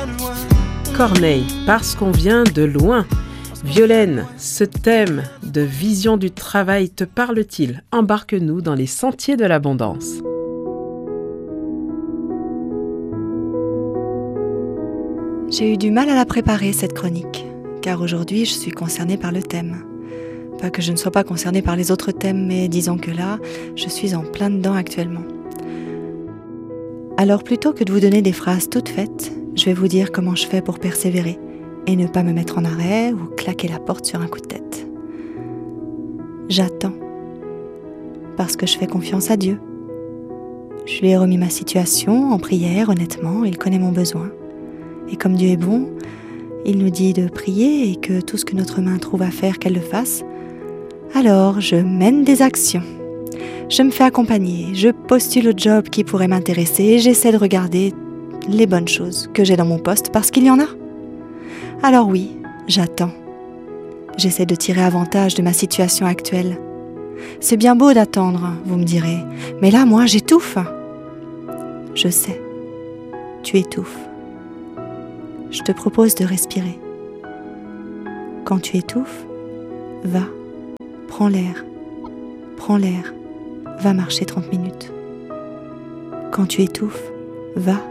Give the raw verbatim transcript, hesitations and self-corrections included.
Corneille, parce qu'on vient de loin. Violaine, ce thème de vision du travail te parle-t-il? Embarque-nous dans les sentiers de l'abondance. J'ai eu du mal à la préparer, cette chronique, car aujourd'hui je suis concernée par le thème. Pas que je ne sois pas concernée par les autres thèmes, mais disons que là, je suis en plein dedans actuellement. Alors plutôt que de vous donner des phrases toutes faites, je vais vous dire comment je fais pour persévérer et ne pas me mettre en arrêt ou claquer la porte sur un coup de tête. J'attends, parce que je fais confiance à Dieu. Je lui ai remis ma situation en prière, honnêtement, il connaît mon besoin. Et comme Dieu est bon, il nous dit de prier et que tout ce que notre main trouve à faire, qu'elle le fasse. Alors, je mène des actions. Je me fais accompagner, je postule au job qui pourrait m'intéresser et j'essaie de regarder les bonnes choses que j'ai dans mon poste parce qu'il y en a. Alors oui, j'attends. J'essaie de tirer avantage de ma situation actuelle. C'est bien beau d'attendre, vous me direz, mais là, moi, j'étouffe. Je sais, tu étouffes. Je te propose de respirer. Quand tu étouffes, va, prends l'air, prends l'air, va marcher trente minutes. Quand tu étouffes, va,